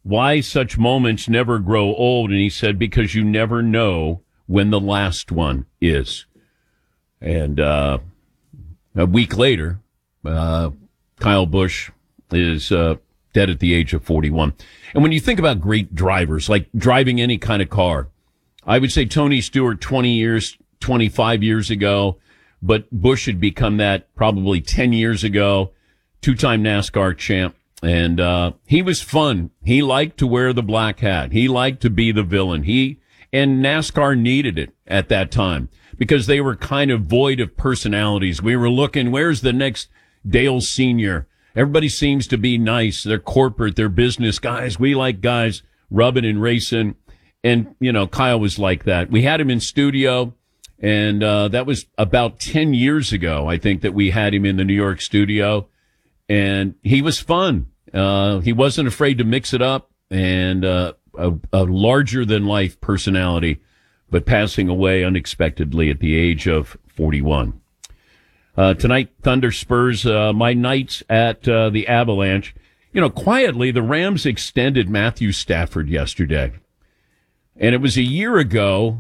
why such moments never grow old. And he said, because you never know when the last one is. And a week later, Kyle Busch is dead at the age of 41. And when you think about great drivers, like driving any kind of car, I would say Tony Stewart 25 years ago, but Busch had become that probably 10 years ago, two-time NASCAR champ. And he was fun. He liked to wear the black hat. He liked to be the villain. And NASCAR needed it at that time because they were kind of void of personalities. We were looking, where's the next Dale Sr.? Everybody seems to be nice. They're corporate. They're business guys. We like guys rubbing and racing. And, Kyle was like that. We had him in studio, and that was about 10 years ago, I think, that we had him in the New York studio. And he was fun. He wasn't afraid to mix it up, and a larger-than-life personality, but passing away unexpectedly at the age of 41. Tonight, Thunder Spurs, my Knights at the Avalanche. Quietly, the Rams extended Matthew Stafford yesterday. And it was a year ago,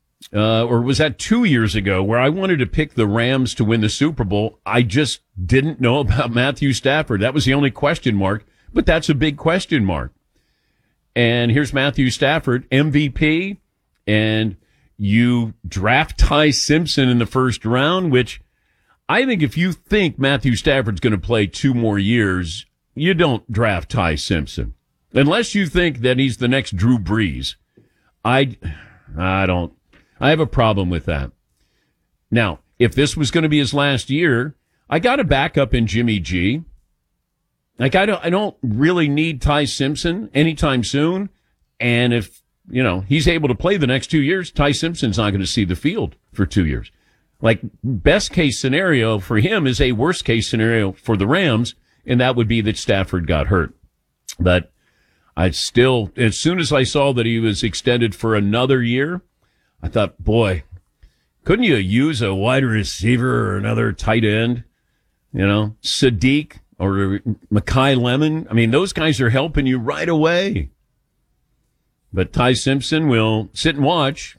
or was that 2 years ago, where I wanted to pick the Rams to win the Super Bowl. I just didn't know about Matthew Stafford. That was the only question mark, but that's a big question mark. And here's Matthew Stafford, MVP, and you draft Ty Simpson in the first round, which I think if you think Matthew Stafford's going to play 2 more years, you don't draft Ty Simpson. Unless you think that he's the next Drew Brees. I don't. I have a problem with that. Now, if this was going to be his last year, I got a backup in Jimmy G. Like, I don't really need Ty Simpson anytime soon. And if, he's able to play the next 2 years, Ty Simpson's not going to see the field for 2 years. Like, best case scenario for him is a worst case scenario for the Rams, and that would be that Stafford got hurt. But I still, as soon as I saw that he was extended for another year, I thought, boy, couldn't you use a wide receiver or another tight end? Sadiq or Mekhi Lemon. I mean, those guys are helping you right away. But Ty Simpson will sit and watch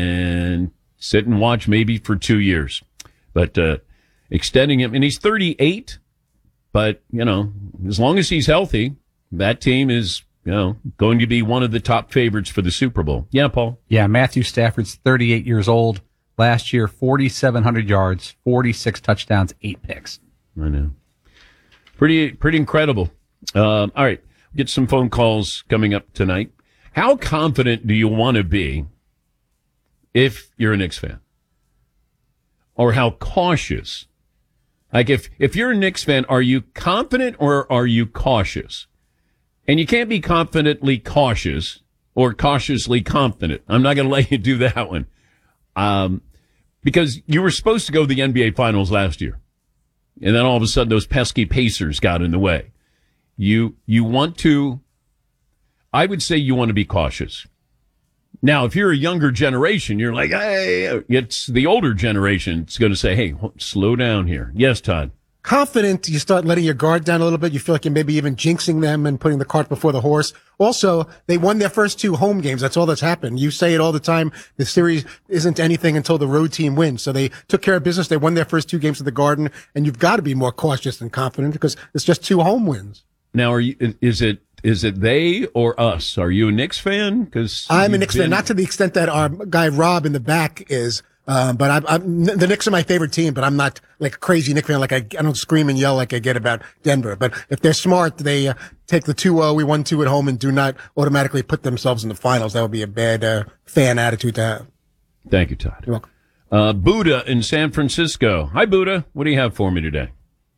maybe for 2 years. But extending him, and he's 38, but, as long as he's healthy, that team is, going to be one of the top favorites for the Super Bowl. Yeah, Paul? Yeah, Matthew Stafford's 38 years old. Last year, 4,700 yards, 46 touchdowns, 8 picks. I know. Pretty incredible. All right, get some phone calls coming up tonight. How confident do you want to be if you're a Knicks fan? Or how cautious? Like, if you're a Knicks fan, are you confident or are you cautious? And you can't be confidently cautious or cautiously confident. I'm not going to let you do that one. Because you were supposed to go to the NBA Finals last year. And then all of a sudden, those pesky Pacers got in the way. You want to, I would say you want to be cautious. Now, if you're a younger generation, you're like, hey, it's the older generation. It's going to say, hey, slow down here. Yes, Todd. Confident, you start letting your guard down a little bit. You feel like you're maybe even jinxing them and putting the cart before the horse. Also, they won their first 2 home games. That's all that's happened. You say it all the time. The series isn't anything until the road team wins. So they took care of business. They won their first 2 games at the Garden, and you've got to be more cautious and confident because it's just 2 home wins. Now, is it they or us? Are you a Knicks fan? Because I'm a Knicks fan, not to the extent that our guy Rob in the back is. But the Knicks are my favorite team, but I'm not like a crazy Knicks fan. Like I don't scream and yell like I get about Denver. But if they're smart, they take the 2-0. We won 2 at home and do not automatically put themselves in the finals. That would be a bad fan attitude to have. Thank you, Todd. You're welcome. Buddha in San Francisco. Hi, Buddha. What do you have for me today?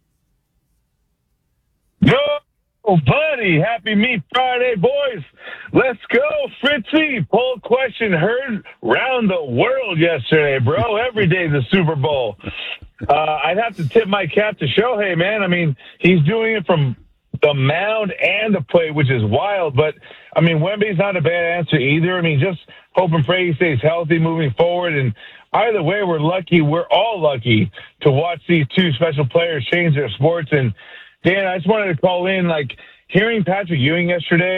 Yo, buddy. Happy Meat Friday, boys. Let's go, Fritzy. Poll question heard round the world yesterday, bro. Every day's a Super Bowl. I'd have to tip my cap to Shohei, man. I mean, he's doing it from the mound and the plate, which is wild. But, I mean, Wemby's not a bad answer either. I mean, just hope and pray he stays healthy moving forward. And either way, we're lucky. We're all lucky to watch these 2 special players change their sports. And, Dan, I just wanted to call in, like, hearing Patrick Ewing yesterday,